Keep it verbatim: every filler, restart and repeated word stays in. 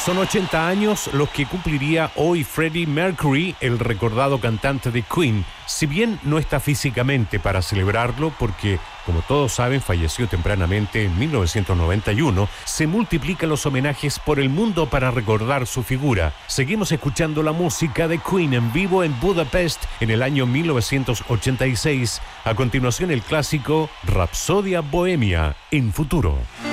Son ochenta años los que cumpliría hoy Freddie Mercury, el recordado cantante de Queen. Si bien no está físicamente para celebrarlo, porque, como todos saben, falleció tempranamente en mil novecientos noventa y uno, se multiplican los homenajes por el mundo para recordar su figura. Seguimos escuchando la música de Queen en vivo en Budapest en el año mil novecientos ochenta y seis. A continuación, el clásico Rapsodia Bohemia en Futuro.